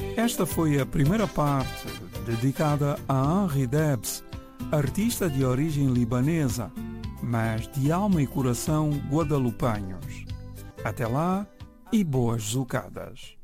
Esta foi a primeira parte dedicada a Henri Debs, artista de origem libanesa, mas de alma e coração guadalupanhos. Até lá e boas zucadas.